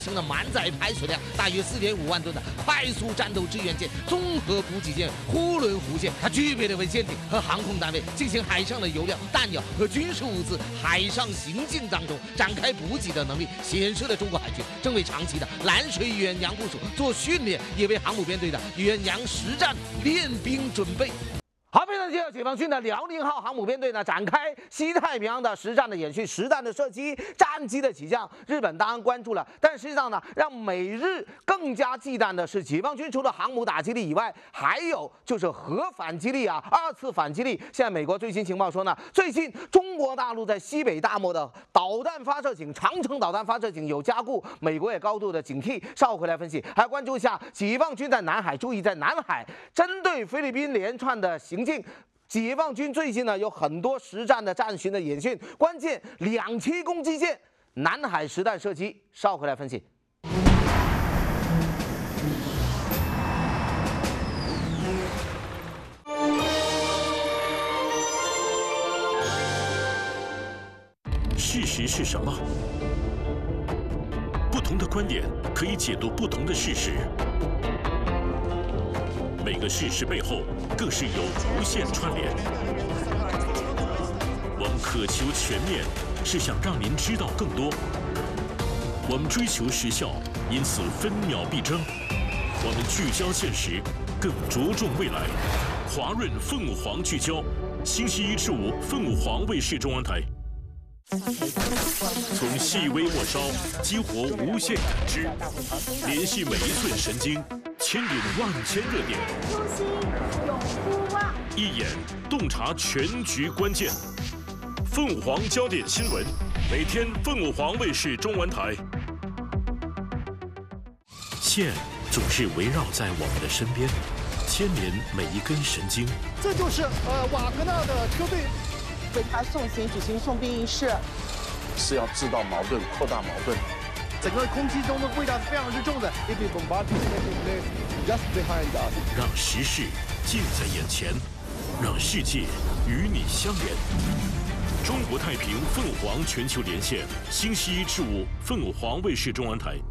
成了满载排水量大约4.5万吨的快速战斗支援舰综合补给舰呼伦湖线，它具备了为舰艇和航空单位进行海上的油料、弹药和军事物资海上行进当中展开补给的能力，显示了中国海军正为长期的蓝水远洋部署做训练，也为航母编队的远洋实战练兵准备。好，非常介绍解放军的辽宁号航母编队呢，展开西太平洋的实战的演训、实弹的射击、战机的起降。日本当然关注了，但实际上呢，让美日更加忌惮的是，解放军除了航母打击力以外，还有就是核反击力啊，二次反击力。现在美国最新情报说呢，最近中国大陆在西北大漠的导弹发射井、长城导弹发射井有加固，美国也高度的警惕。稍后回来分析，还要关注一下解放军在南海，注意在南海针对菲律宾连串的行径。解放军最近呢有很多实战的战训的演训，关键2栖攻击舰南海实弹射击，稍后回来分析。 事实是什么？不同的观点可以解读不同的事实。每个事实背后更是有无限串联。我们渴求全面，是想让您知道更多。我们追求实效，因此分秒必争。我们聚焦现实，更着重未来。华润凤凰聚焦，星期1至5，凤凰卫视中文台。从细微末梢激活无限感知，联系每一寸神经，牵引万千热点。 初心永不忘， 一眼洞察全局关键。凤凰焦点新闻，每天凤凰卫视中文台。线总是围绕在我们的身边，牵连每一根神经。 这就是瓦格纳的车队。 为他送行举行送兵仪式， 是要制造矛盾、扩大矛盾。 整个空气中的味道是非常之重的。 让时事近在眼前，让世界与你相连。中国太平凤凰全球连线，星期1至5，凤凰卫视中文台。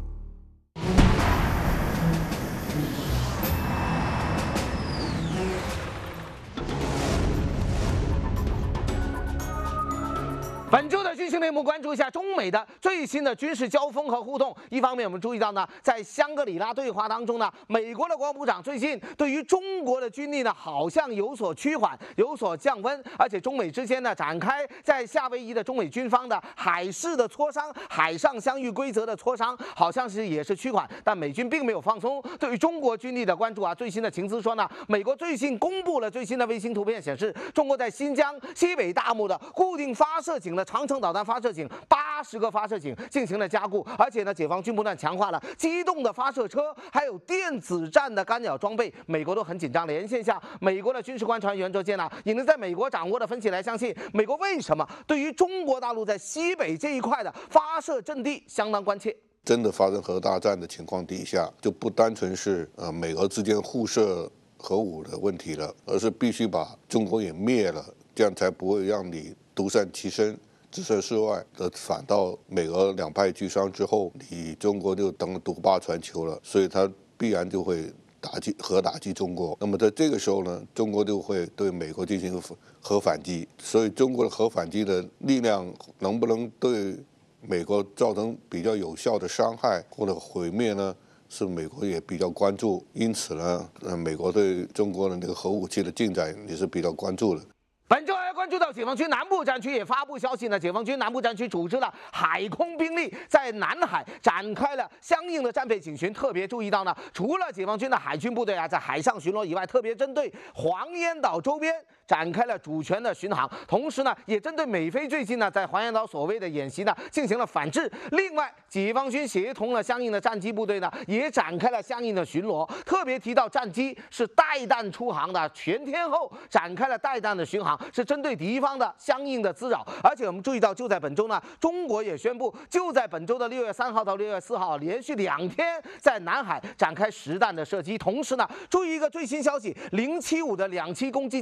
本周的军情内幕，关注一下中美的最新的军事交锋和互动。一方面，我们注意到呢，在香格里拉对话当中呢，美国的国防部长最近对于中国的军力呢，好像有所趋缓，有所降温，而且中美之间呢，展开在夏威夷的中美军方的海事的磋商、海上相遇规则的磋商，好像是也是趋缓，但美军并没有放松对于中国军力的关注啊。最新的情资说呢，美国最近公布了最新的卫星图片，显示中国在新疆西北大漠的固定发射井的长城导弹发射井80个发射井进行了加固，而且呢，解放军不断强化了机动的发射车，还有电子战的干扰装备，美国都很紧张。连线下，美国的军事观察袁哲健呢，也能在美国掌握的分析来相信，美国为什么对于中国大陆在西北这一块的发射阵地相当关切。 真的发生核大战的情况底下，就不单纯是美俄之间互射核武的问题了，而是必须把中国也灭了，这样才不会让你独善其身。自射室外的，反倒美俄两败俱伤之后，你中国就等独霸全球了，所以它必然就会核打击中国。那么在这个时候呢，中国就会对美国进行核反击，所以中国的核反击的力量能不能对美国造成比较有效的伤害或者毁灭呢？是美国也比较关注，因此呢，美国对中国的那个核武器的进展也是比较关注的。 本周还关注到解放军南部战区也发布消息呢，解放军南部战区组织了海空兵力在南海展开了相应的战备警巡。特别注意到呢，除了解放军的海军部队啊在海上巡逻以外，特别针对黄岩岛周边展开了主权的巡航，同时呢，也针对美菲最近呢在黄岩岛所谓的演习呢进行了反制。另外，解放军协同了相应的战机部队呢，也展开了相应的巡逻。特别提到战机是带弹出航的，全天候展开了带弹的巡航。是针对敌方的相应的滋扰，而且我们注意到，就在本周呢，中国也宣布，就在本周的6月3号到6月4号，连续2天在南海展开实弹的射击。同时呢，注意一个最新消息，075的2栖攻击舰湖北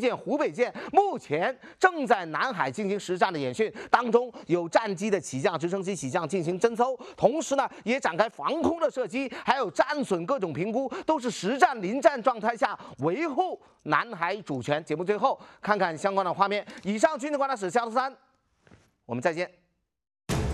卫舰目前正在南海进行实战的演训，当中有战机的起降、直升机起降进行侦搜，同时呢也展开防空的射击，还有战损各种评估，都是实战临战状态下维护南海主权。节目最后看看相关的画面。以上军事观察室，下周3我们再见。